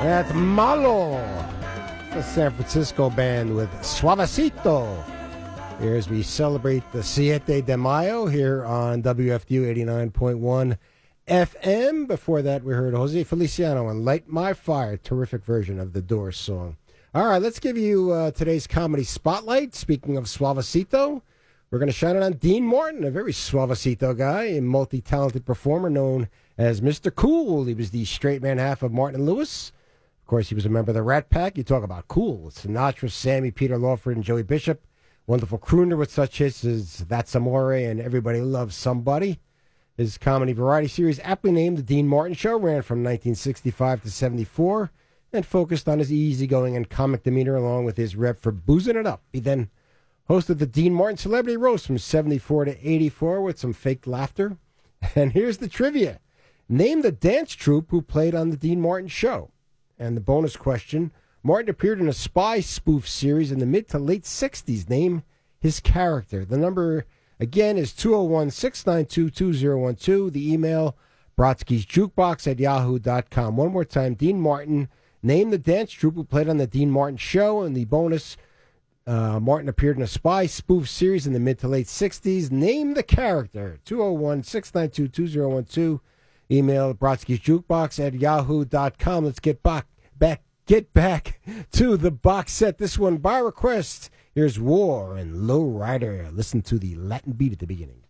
That's Malo, the San Francisco band with Suavecito. Here as we celebrate the Siete de Mayo here on WFDU 89.1 FM. Before that, we heard Jose Feliciano and Light My Fire, terrific version of the Doors song. All right, let's give you today's comedy spotlight. Speaking of Suavecito, we're going to shine it on Dean Martin, a very Suavecito guy, a multi-talented performer known as Mr. Cool. He was the straight man half of Martin and Lewis. Of course, he was a member of the Rat Pack. You talk about cool. Sinatra, Sammy, Peter Lawford, and Joey Bishop. Wonderful crooner with such hits as That's Amore and Everybody Loves Somebody. His comedy variety series, aptly named The Dean Martin Show, ran from 1965 to 74 and focused on his easygoing and comic demeanor along with his rep for boozing it up. He then hosted the Dean Martin Celebrity Roast from 74 to 84 with some fake laughter. And here's the trivia. Name the dance troupe who played on The Dean Martin Show. And the bonus question, Martin appeared in a spy spoof series in the mid to late 60s. Name his character. The number, again, is 201-692-2012. The email, brodsky'sjukebox@yahoo.com. One more time, Dean Martin. Name the dance troupe who played on The Dean Martin Show. And the bonus, Martin appeared in a spy spoof series in the mid to late 60s. Name the character. 201-692-2012. Email brodsky'sjukebox@yahoo.com. Let's get back to the box set. This one by request. Here's War and Low Rider. Listen to the Latin beat at the beginning.